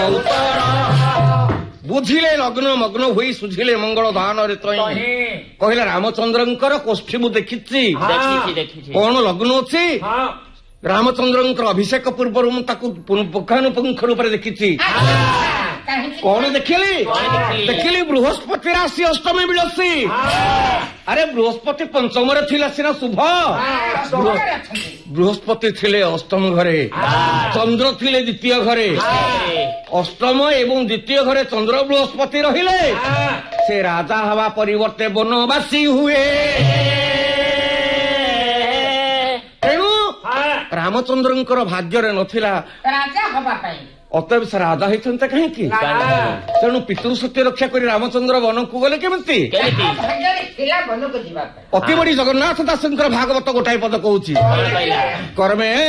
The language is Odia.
ଉତ୍ତର ବୁଝିଲେ ଲଗ୍ନ ମଗ୍ନ ହୋଇ ସୁଝିଲେ ମଙ୍ଗଳ ଦାନରେ ତଇଁ କହିଲା ରାମଚନ୍ଦ୍ରଙ୍କର କୋଷ୍ଠୀ ମୁଁ ଦେଖିଛି କଣ ଲଗ୍ନ ଅଛି ରାମଚନ୍ଦ୍ରଙ୍କର ଅଭିଷେକ ପୂର୍ବରୁ ମୁଁ ତାକୁ ପୁଙ୍ଖାନୁପୁଙ୍ଖ ରୂପରେ ଦେଖିଛି କଣ ଦେଖିଲି ବୃହସ୍ପତି ରାଶି ଅଷ୍ଟମୀ ବିଳସୀ ଆରେ ବୃହସ୍ପତି ପଞ୍ଚମରେ ଥିଲା ସିନା ଶୁଭ ବୃହସ୍ପତି ଥିଲେ ଅଷ୍ଟମ ଘରେ ଚନ୍ଦ୍ର ଥିଲେ ଦ୍ୱିତୀୟ ଘରେ ଅଷ୍ଟମ ଏବଂ ଦ୍ୱିତୀୟ ଘରେ ଚନ୍ଦ୍ର ବୃହସ୍ପତି ରହିଲେ ସେ ରାଜା ହେବା ପରିବର୍ତ୍ତେ ବନବାସୀ ହୁଏ ତେଣୁ ରାମଚନ୍ଦ୍ରଙ୍କର ଭାଗ୍ୟରେ ନଥିଲା ରାଜା ହବା ପାଇଁ ଅତଏବ ସେ ରାଜା ହେଇଛନ୍ତି କାହିଁକି ତେଣୁ ପିତୃ ସତ୍ୟ ରକ୍ଷା କରି ରାମଚନ୍ଦ୍ର ବନକୁ ଗଲେ କେମିତି ବନକୁ ଯିବା ପାଇଁ ଅତି ବଡି ଜଗନ୍ନାଥ ଦାସଙ୍କର ଭାଗବତ ଗୋଟାଏ ପଦ କହୁଛି କର୍ମେ